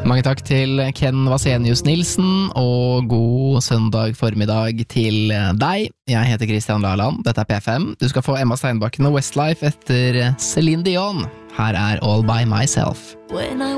Mange takk til Ken Vasenius Nilsen, og god søndag formiddag til deg. Jeg heter Christian Laland, dette er P5. Du skal få Emma Steinbakken og Westlife etter Celine Dion. Her er All By Myself. When I